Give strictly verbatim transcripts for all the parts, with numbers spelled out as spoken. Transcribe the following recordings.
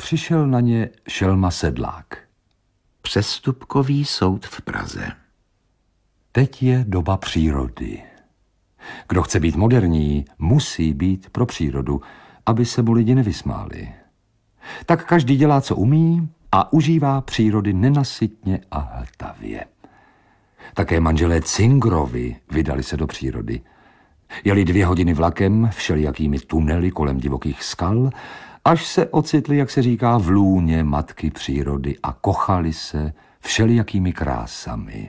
přišel na ně šelma sedlák. Přestupkový soud v Praze. Teď je doba přírody. Kdo chce být moderní, musí být pro přírodu, aby se mu lidi nevysmáli. Tak každý dělá, co umí a užívá přírody nenasytně a hltavě. Také manželé Cingrovi vydali se do přírody. Jeli dvě hodiny vlakem všelijakými tunely kolem divokých skal, až se ocitli, jak se říká, v lůně matky přírody a kochali se všelijakými krásami.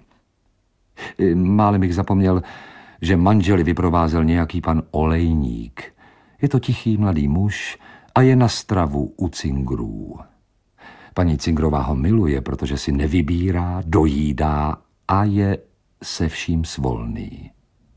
Málem bych zapomněl, že manželi vyprovázel nějaký pan Olejník. Je to tichý mladý muž a je na stravu u Cingrů. Paní Cingrová ho miluje, protože si nevybírá, dojídá a je se vším svolný.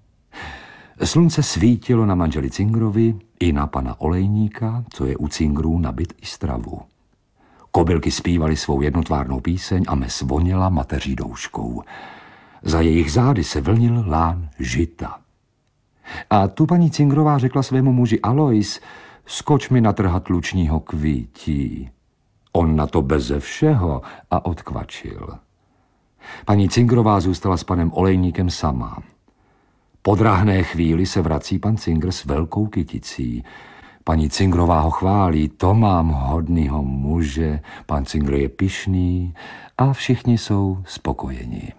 Slunce svítilo na manželi Cingrovi i na pana Olejníka, co je u Cingrů na byt i stravu. Kobylky zpívaly svou jednotvárnou píseň a mes voněla mateří douškou. Za jejich zády se vlnil lán žita. A tu paní Cingrová řekla svému muži: Alois, skoč mi natrhat lučního kvítí. On na to beze všeho a odkvačil. Paní Cingrová zůstala s panem Olejníkem sama. Po drahné chvíli se vrací pan Cingr s velkou kyticí. Paní Cingrová ho chválí: to mám hodnýho muže, pan Cingr je pyšný a všichni jsou spokojeni.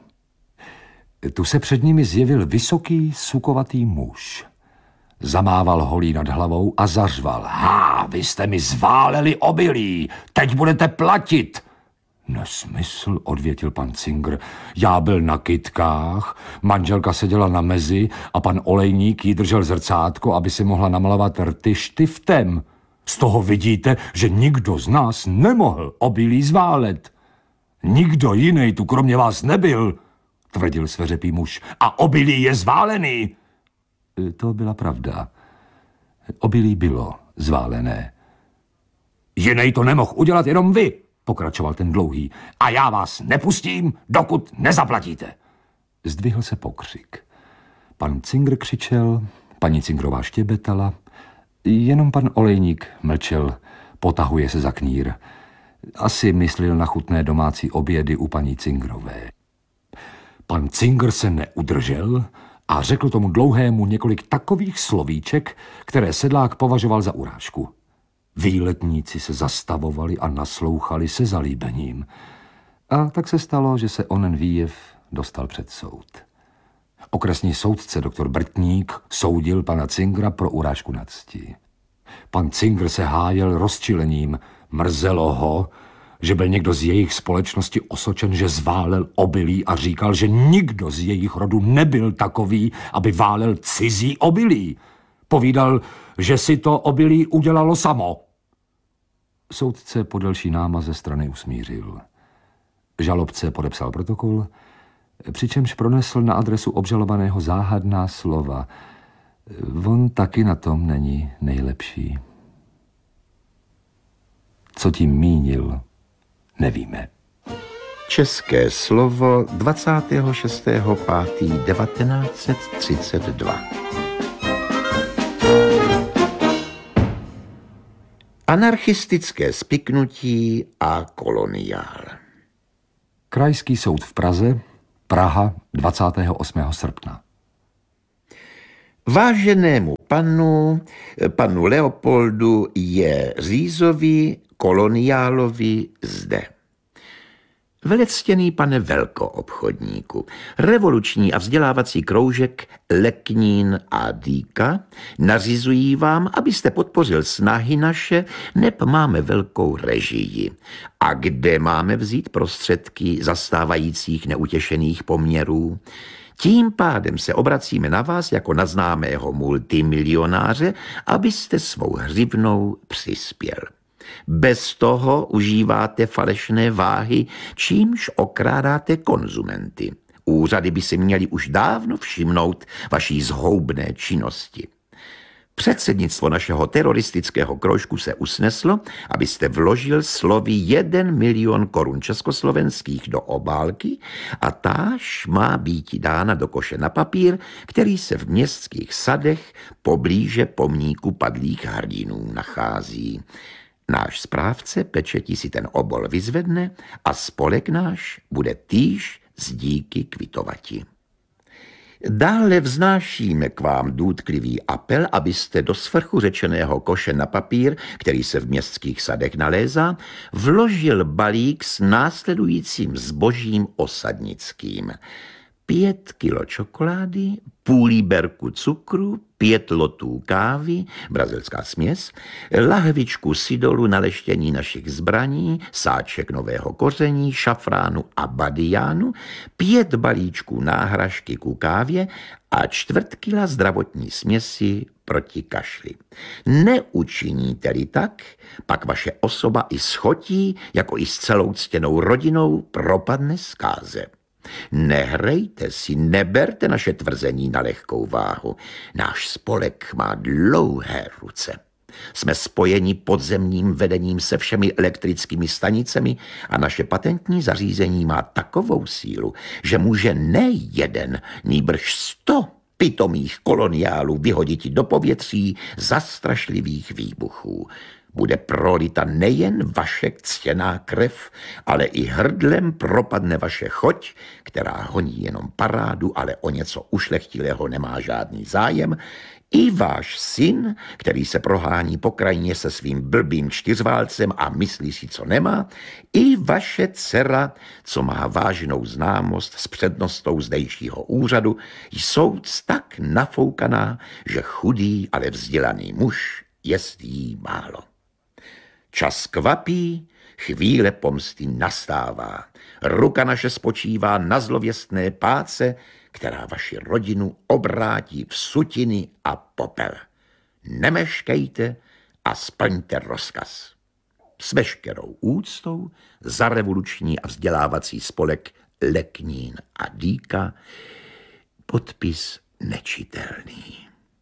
Tu se před nimi zjevil vysoký, sukovatý muž. Zamával holí nad hlavou a zařval: Há, vy jste mi zváleli obilí, teď budete platit. Nesmysl, odvětil pan Cingr. Já byl na kytkách, manželka seděla na mezi a pan Olejník jí držel zrcátko, aby si mohla namalovat rty štiftem. Z toho vidíte, že nikdo z nás nemohl obilí zválet. Nikdo jiný tu kromě vás nebyl, tvrdil sveřepý muž. A obilí je zválený. To byla pravda. Obilí bylo zválené. Jinej to nemohl udělat jenom vy, pokračoval ten dlouhý. A já vás nepustím, dokud nezaplatíte. Zdvihl se pokřik. Pan Cingr křičel, paní Cingrová štěbetala, jenom pan Olejník mlčel, potahuje se za knír. Asi myslil na chutné domácí obědy u paní Cingrové. Pan Cingr se neudržel a řekl tomu dlouhému několik takových slovíček, které sedlák považoval za urážku. Výletníci se zastavovali a naslouchali se zalíbením. A tak se stalo, že se onen výjev dostal před soud. Okresní soudce doktor Brtník soudil pana Cingra pro urážku na cti. Pan Cingr se hájel rozčilením. Mrzelo ho, že byl někdo z jejich společnosti osočen, že zválel obilí a říkal, že nikdo z jejich rodu nebyl takový, aby válel cizí obilí. Povídal, že si to obilí udělalo samo. Soudce po delší námaze strany usmířil. Žalobce podepsal protokol, přičemž pronesl na adresu obžalovaného záhadná slova. On taky na tom není nejlepší. Co tím mínil, nevíme. České slovo dvacátého šestého pátého devatenáct set třicet dva. Anarchistické spiknutí a koloniál. Krajský soud v Praze, Praha, dvacátého osmého srpna. Váženému panu, panu Leopoldu je Řízovi koloniálovi zde. Velectěný pane velkoobchodníku, revoluční a vzdělávací kroužek Leknín a Dýka nařizují vám, abyste podpořil snahy naše, neb máme velkou režii. A kde máme vzít prostředky zastávajících neutěšených poměrů? Tím pádem se obracíme na vás jako na známého multimilionáře, abyste svou hřivnou přispěl. Bez toho užíváte falešné váhy, čímž okrádáte konzumenty. Úřady by si měly už dávno všimnout vaší zhoubné činnosti. Předsednictvo našeho teroristického kroužku se usneslo, abyste vložil slovy jeden milion korun československých do obálky a táž má být dána do koše na papír, který se v městských sadech poblíže pomníku padlých hrdinů nachází. Náš správce pečeti si ten obol vyzvedne a spolek náš bude týž z díky kvitovati. Dále vznášíme k vám důtklivý apel, abyste do svrchu řečeného koše na papír, který se v městských sadech nalézá, vložil balík s následujícím zbožím osadnickým. Pět kilo čokolády, půl líberku cukru, pět lotů kávy, brazilská směs, lahvičku sidolu na leštění našich zbraní, sáček nového koření, šafránu a badiánu, pět balíčků náhražky ku kávě a čtvrt kila zdravotní směsi proti kašli. Neučiníte-li tak, pak vaše osoba i schotí, jako i s celou ctěnou rodinou, propadne zkáze. Nehrejte si, neberte naše tvrzení na lehkou váhu. Náš spolek má dlouhé ruce. Jsme spojeni podzemním vedením se všemi elektrickými stanicemi a naše patentní zařízení má takovou sílu, že může ne jeden, nýbrž sto pitomých koloniálů vyhodit do povětří za strašlivých výbuchů. Bude prolita nejen vaše ctěná krev, ale i hrdlem propadne vaše choť, která honí jenom parádu, ale o něco ušlechtilého nemá žádný zájem, i váš syn, který se prohání po krajině se svým blbým čtyřválcem a myslí si, co nemá, i vaše dcera, co má vážnou známost s přednostou zdejšího úřadu, jsou tak nafoukaná, že chudý, ale vzdělaný muž jest jí málo. Čas kvapí, chvíle pomsty nastává. Ruka naše spočívá na zlověstné páce, která vaši rodinu obrátí v sutiny a popel. Nemeškejte a splňte rozkaz. S veškerou úctou za revoluční a vzdělávací spolek Leknín a Dýka, podpis nečitelný.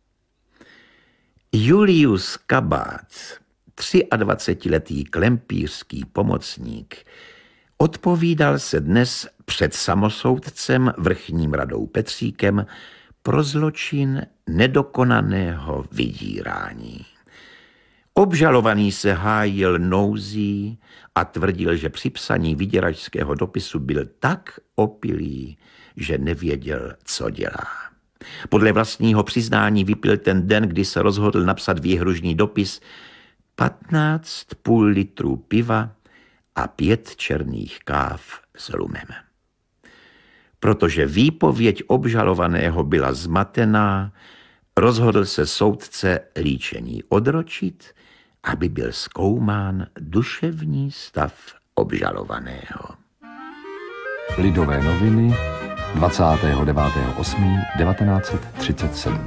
Julius Kabát, dvacetitříletý klempířský pomocník, odpovídal se dnes před samosoudcem vrchním radou Petříkem pro zločin nedokonaného vydírání. Obžalovaný se hájil nouzí a tvrdil, že při psaní vyděračského dopisu byl tak opilý, že nevěděl, co dělá. Podle vlastního přiznání vypil ten den, kdy se rozhodl napsat výhružný dopis, patnáct půl litrů piva a pět černých káv s rumem. Protože výpověď obžalovaného byla zmatená, rozhodl se soudce líčení odročit, aby byl zkoumán duševní stav obžalovaného. Lidové noviny dvacátého devátého osmého devatenáct set třicet sedm.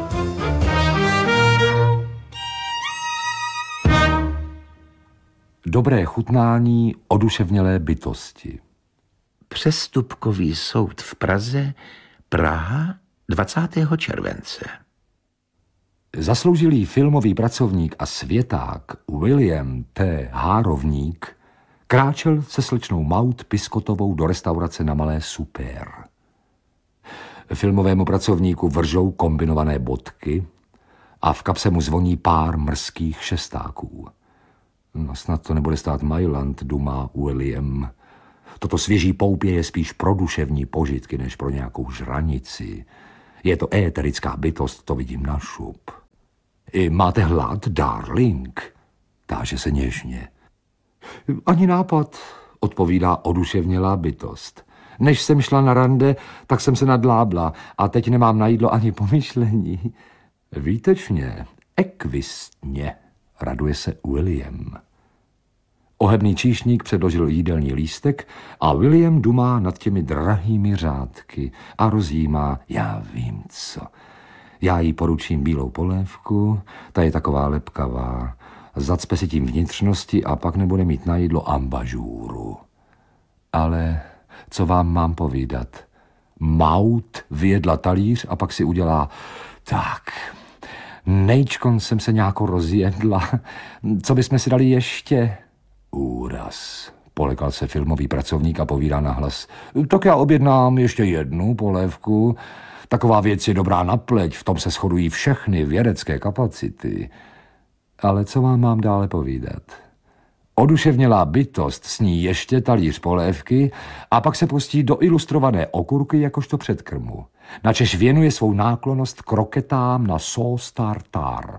Dobré chutnání oduševnělé bytosti. Přestupkový soud v Praze, Praha, dvacátého července. Zasloužilý filmový pracovník a světák William T. Hárovník kráčel se slečnou Maud Piskotovou do restaurace na Malé Super. Filmovému pracovníku vržou kombinované bodky a v kapse mu zvoní pár mrzkých šestáků. No, snad to nebude stát Mailand, dumá William. Toto svěží poupě je spíš pro duševní požitky, než pro nějakou žranici. Je to éterická bytost, to vidím na šup. I máte hlad, darling? Táže se něžně. Ani nápad, odpovídá oduševnělá bytost. Než jsem šla na rande, tak jsem se nadlábla a teď nemám na jídlo ani pomyšlení. Výtečně, ekvistně, raduje se William. Ohebný číšník předložil jídelní lístek a William dumá nad těmi drahými řádky a rozjímá, já vím co. Já jí poručím bílou polévku, ta je taková lepkavá. Zacpe si tím vnitřnosti a pak nebude mít na jídlo ambažúru. Ale co vám mám povídat? Maud vyjedla talíř a pak si udělá tak. Nejčkon jsem se nějakou rozjedla. Co bychom si dali ještě? Úraz. Polekal se filmový pracovník a povídá nahlas. Tak já objednám ještě jednu polévku. Taková věc je dobrá na pleť, v tom se shodují všechny vědecké kapacity. Ale co vám mám dále povídat? Oduševnělá bytost sní ještě talíř polévky a pak se pustí do ilustrované okurky jakožto předkrmu. Načež věnuje svou náklonnost kroketám na sós tartar.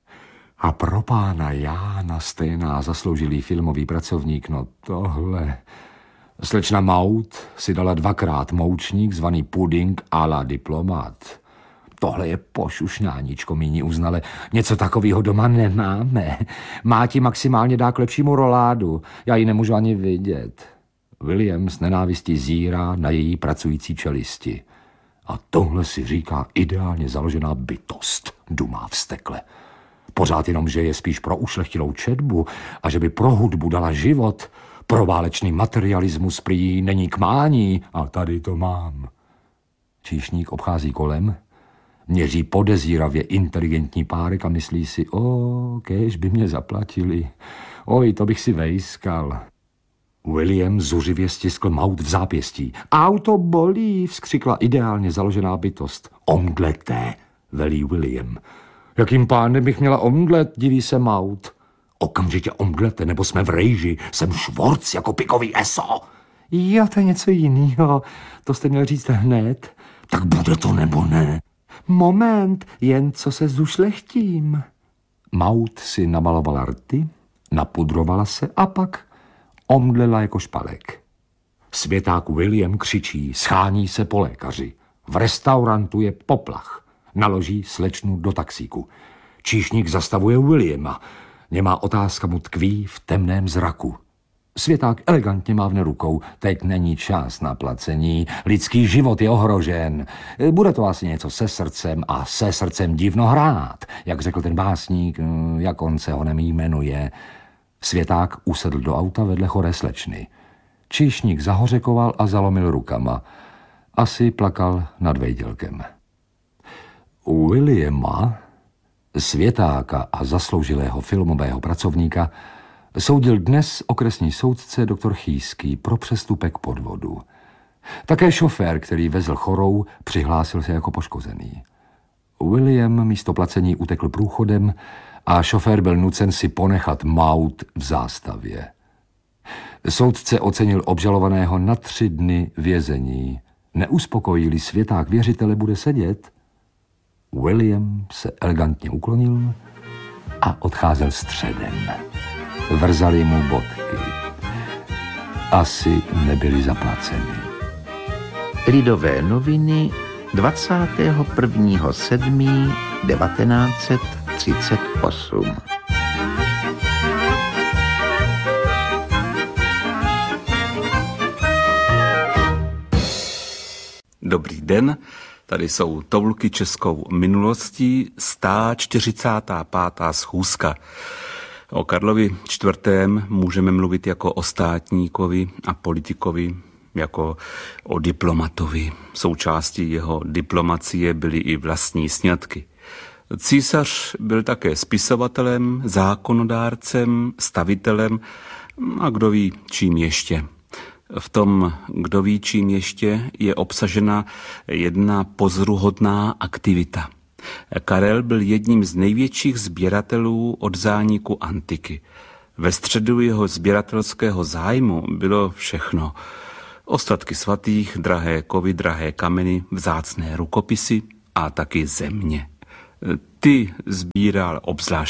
A pro pána Jána Stejná, zasloužilý filmový pracovník, no tohle... Slečna Maud si dala dvakrát moučník zvaný puding a la diplomat. Tohle je pošušňáníčko, míní uznale. Něco takového doma nemáme. Máti maximálně dá k lepšímu roládu. Já ji nemůžu ani vidět. William s nenávistí zírá na její pracující čelisti. A tohle si říká ideálně založená bytost, dumá vztekle. Pořád jenom, že je spíš pro ušlechtilou četbu a že by pro hudbu dala život. Pro válečný materialismus prý není k mání a tady to mám. Číšník obchází kolem, měří podezíravě inteligentní párek a myslí si, o, kéž by mě zaplatili. Oj, to bych si vejskal. William zuřivě stiskl Maud v zápěstí. Auto bolí, vzkřikla ideálně založená bytost. Omdleté, velí William. Jakým pánem bych měla omdlet, diví se Maud. Okamžitě omdlete, nebo jsme v rejži. Jsem švorc jako pikový eso. Jo, to je něco jiného. To jste měl říct hned. Tak bude to nebo ne? Moment, jen co se zušlechtím. Maud si namalovala rty, napudrovala se a pak omdlela jako špalek. Světák William křičí, schání se po lékaři. V restaurantu je poplach. Naloží slečnu do taxíku. Číšník zastavuje Williama. Němá otázka mu tkví v temném zraku. Světák elegantně mávne rukou. Teď není čas na placení. Lidský život je ohrožen. Bude to asi něco se srdcem a se srdcem divno hrát, jak řekl ten básník, jak on se ho jmenuje. Světák usedl do auta vedle choré slečny. Číšník zahořekoval a zalomil rukama. Asi plakal nad vejdělkem. Williama, světáka a zasloužilého filmového pracovníka, soudil dnes okresní soudce doktor Chýský pro přestupek podvodu. Také šofér, který vezl chorou, přihlásil se jako poškozený. William místo placení utekl průchodem a šofér byl nucen si ponechat Maud v zástavě. Soudce ocenil obžalovaného na tři dny vězení. Neuspokojili světák věřitele, bude sedět. William se elegantně uklonil a odcházel středem. Vrzali mu bodky. Asi nebyly zaplaceny. Lidové noviny dvacátého prvního sedmého devatenáct set třicet osm. Dobrý den, tady jsou Toulky českou minulostí, sto čtyřicátá pátá schůzka. O Karlovi čtvrtém můžeme mluvit jako o státníkovi a politikovi, jako o diplomatovi. Součástí jeho diplomacie byly i vlastní sňatky. Císař byl také spisovatelem, zákonodárcem, stavitelem a kdo ví čím ještě. V tom, kdo ví čím ještě, je obsažena jedna pozoruhodná aktivita. Karel byl jedním z největších sběratelů od zániku antiky. Ve středu jeho sběratelského zájmu bylo všechno. Ostatky svatých, drahé kovy, drahé kameny, vzácné rukopisy a taky země. Ty sbíral obzvlášť